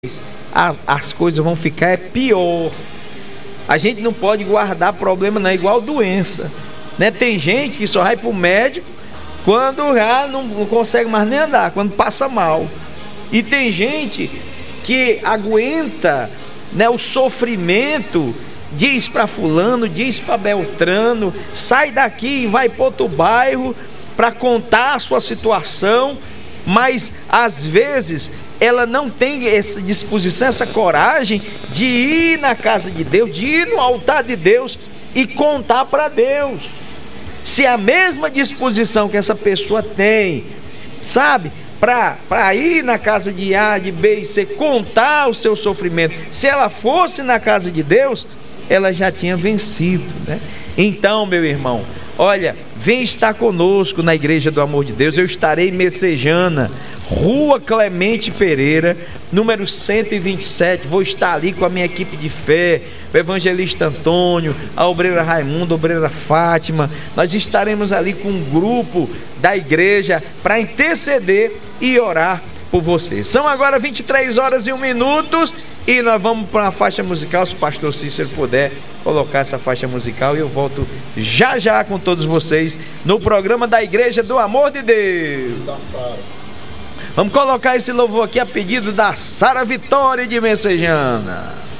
as coisas vão ficar pior. A gente não pode guardar problema, não é igual doença, né? Tem gente que só vai pro médico quando já não consegue mais nem andar, quando passa mal. E tem gente que aguenta, né, o sofrimento, diz para fulano, diz para Beltrano, sai daqui e vai para outro bairro para contar a sua situação, mas às vezes ela não tem essa disposição, essa coragem de ir na casa de Deus, de ir no altar de Deus e contar para Deus. Se a mesma disposição que essa pessoa tem, sabe, para ir na casa de A, de B e C, contar o seu sofrimento, se ela fosse na casa de Deus, ela já tinha vencido, né? Então, meu irmão, olha, vem estar conosco na Igreja do Amor de Deus. Eu estarei em Messejana, Rua Clemente Pereira, número 127. Vou estar ali com a minha equipe de fé, o evangelista Antônio, a obreira Raimunda, a obreira Fátima. Nós estaremos ali com um grupo da igreja para interceder e orar por vocês. São agora 23 horas e 1 minuto e nós vamos para uma faixa musical. Se o pastor Cícero puder colocar essa faixa musical, e eu volto já já com todos vocês no programa da Igreja do Amor de Deus. Vamos colocar esse louvor aqui a pedido da Sara Vitória de Messejana.